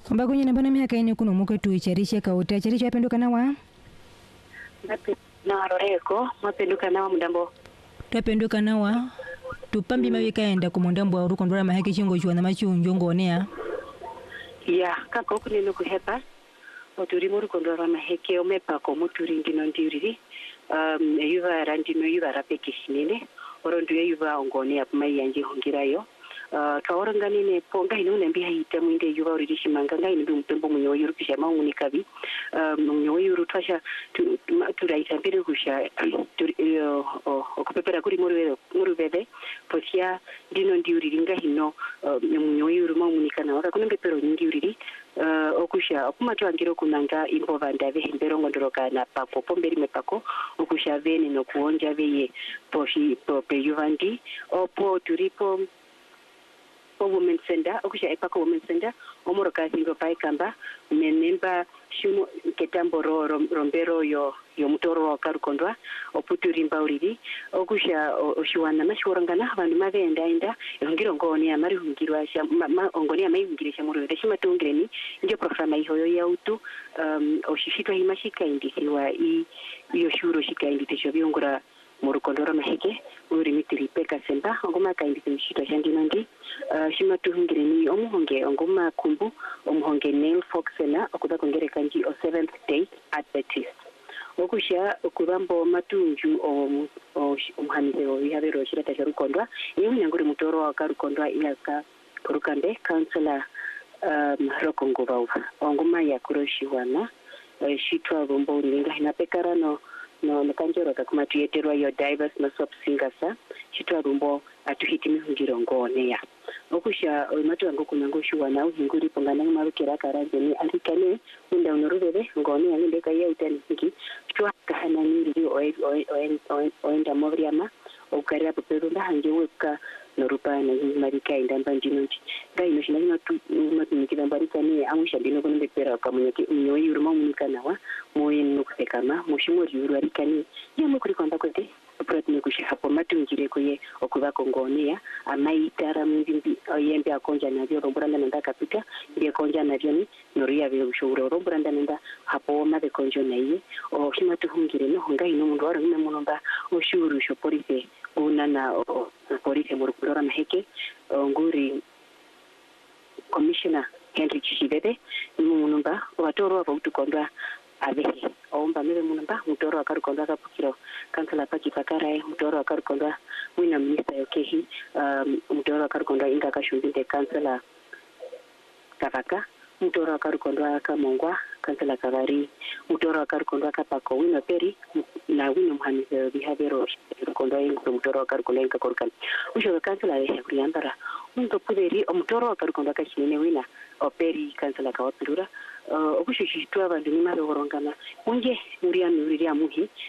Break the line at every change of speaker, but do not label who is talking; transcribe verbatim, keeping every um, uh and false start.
Ombago nyina bana miaka ine kuno muke tuicharisha kauta charisha apenduka nawa
Nape na roreko mapenduka nawa mudambo
twapenduka nawa tupambi mm. mawika enda kumundambo wa uruko ndora maheke chingo chwa na machunjo ngonea
ya kako kuneno kuhepa oturi muri kondora maheke omepa ko muturi ndino ndiriri um yuva randino yuva rapekishinene orondu yuva ongonea mai yanje hongirayo Uh, kaorangani ne ponga ino nembi haita mwinde yuva uridishi manga ngai ndi mtembo munyo yuru kisha mauni kabi um munyo yuru twasha tu turaita mbere kusha okupepera kuri muri muri bebe posia dino ndi uriringa hino munyo yuru mauni kana waka kuna pepero nyingi uriri uh, okusha okumatu angiro kunanga impova ndave himbero ngondoroka na pako pomberi mepako okusha veni no kuonja veye poshi po pe yuvandi opo turipo Women Center, okusha epako Women Center, omoroka singo pai kamba, menemba shumo ketambo ro rombero yo yo mutoro wa karukondwa, oputurimba uridi, okusha oshiwana mashorangana abantu mabenda inda, ngiro ngoni amari hungirwa sha ma ngoni amai hungirisha muri reshima tungreni, ndio programa ihoyo ya utu, um oshishitwa himashika indisiwa i iyo shuro shika indisho biongora murukondora maheke uri mitiri peka semba ngoma kaindi kumshita shandino ndi uh, shima tuhungire ni omuhonge ngoma kumbu omuhonge nail foxena okuda kongere kanji o seventh day Adventist okusha okubambo matunju o omuhanize o yahabero shirata sharukondwa yewe nyanguri mutoro wa karukondwa ilaka kurukambe councilor um rokongo bauva ngoma ya kuroshiwana uh, shitwa bombo uringa hinapekara no no nekanjoro kakumatieterwa yo diverse na sop singasa chitwa rumbo atuhiti mihungiro ngone ya okusha matu wangu kunango shuwa uhinguri pongana marukira karanje ni alikane unda unorubebe ngone ya ngende kaya utani hiki chwa kahana niri o oenda moriama okaria popero hanje weka norupa na marika indamba njinoti gai no shinani matu matu nikidambarika ni amusha dino kono bepera kamunyake nyoyi uruma munikanawa moyo nukusekama mushimori urarikani yamwe kuri kwamba kote opratne kushi hapo matungire koye okuba kongonea amaitara mwimbi oyembe akonja navyo rombranda nanda kapita ndiye konja navyo ni noria vyo ushuro rombranda nanda hapo mabe konjo naiye o himatu hungire no ngai no mundu waro munomba ushuru sho police unana polisi murukudora maheke nguri commissioner Henry Chishibebe munumba watoro wa utukondwa abehe omba mebe munumba mutoro akarukondwa kapukiro kansala paki fakarae mutoro akarukondwa wina minister yokehi um, mutoro akarukondwa inga kashumbinde kansala kavaka mutoro akarukondwa kamongwa kansala kavari mutoro akarukondwa kapako wina peri na wina muhanize bihavero kondwa ingo mutoro akarukondwa inga korkan usho kansala ya kuriambara unto puderi omutoro akarukondwa kashine wina operi kansala kawapirura uh, okushishitwa abantu nimaro horongana unje muri amuri ya muhi